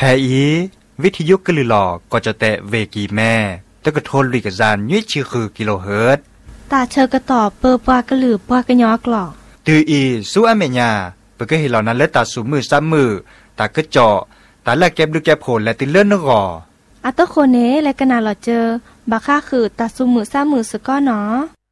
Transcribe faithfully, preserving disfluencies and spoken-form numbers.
อีวิทยุกลือหลอก็จะแตะเวกีแม่ตะกะโทนลิกจานยี่ชื่อคือกิโลเฮิรตซ์ตาเชอกระตอบเปอปากระหลือปากระยอกหลอกตืออีสู้อเมญาเปก็เห็นเหล่านั้นและตาสูมือซ้ำมือตากระเจาะตาละแก็บดูแก็บโผลและติเลื่อนนกออัตโคเนและกนาหลอเจอบักค่าคือตาสูมือซ้ำมือสก้อเนาะ